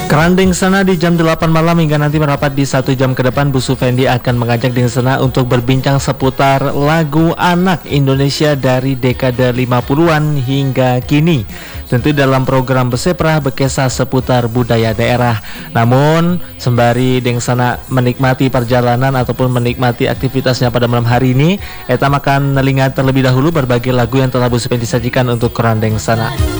Kerandeng Sana di jam 8 malam hingga nanti merapat di 1 jam ke depan, Bu Sufendi akan mengajak Deng Sana untuk berbincang seputar lagu anak Indonesia dari dekade 50-an hingga kini. Tentu dalam program Beseprah Bekesah seputar budaya daerah. Namun sembari Deng Sana menikmati perjalanan ataupun menikmati aktivitasnya pada malam hari ini, Eta makan nelingat terlebih dahulu berbagai lagu yang telah Bu Sufendi sajikan untuk Kerandeng Sana.